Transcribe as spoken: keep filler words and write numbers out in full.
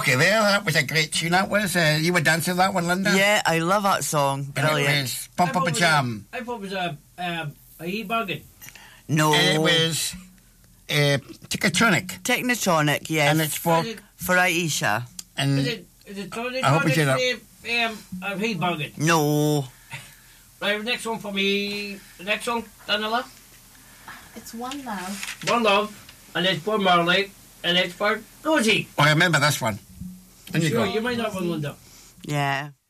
looky there, that was a great tune, that was. Uh, you were dancing to that one, Linda? Yeah, I love that song. Brilliant. And it was Pump Up a Jam. I thought it was a, a, a e-bugging. No. And it was uh, Technotronic. Technotronic, yes. And it's for... For Aisha. And Is it, is it Technotronic? I hope you did Um, a e-bugging. No. Right, next one for me. The next one, Daniela. It's One Love. One Love, and it's for Marley, and it's for Rosie. Oh, I remember this one. There you Sure, go. you might not have one, Linda. Yeah.